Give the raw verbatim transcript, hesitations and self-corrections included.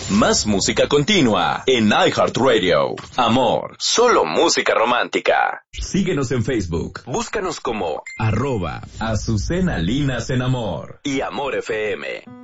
Más música continua en iHeartRadio. Amor, solo música romántica. Síguenos en Facebook. Búscanos como arroba Azucena Linas en Amor y Amor F M.